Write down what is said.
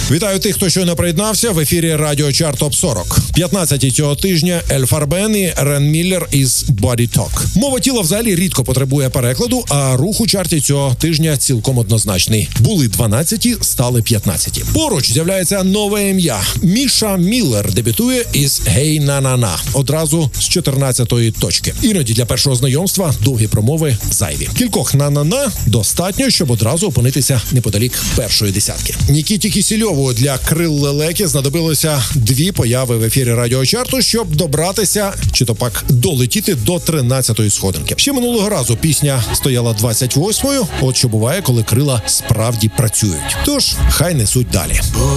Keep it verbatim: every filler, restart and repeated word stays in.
Вітаю тих, хто щойно приєднався. В ефірі Радіо Чарт Топ сорок. п'ятнадцяті цього тижня Ель Фарбен і Рен Міллер із Body Talk. Мова тіла взагалі рідко потребує перекладу, а рух у чарті цього тижня цілком однозначний. Були дванадцяті, стали п'ятнадцяті. Поруч з'являється нове ім'я. Міша Міллер дебютує із «Гей на-на-на». Одразу з чотирнадцятої точки. Іноді для першого знайомства довгі промови зайві. Кількох на-на-на достатньо, щоб одразу опинитися неподалік першої десятки. Нікіті Кісельову для крил лелеки знадобилося дві появи в ефірі радіочарту, щоб добратися, чи то пак долетіти до тринадцятої сходинки. Ще минулого разу пісня стояла двадцять восьмою, от що буває, коли крила справді працюють. Тож, хай несуть далі.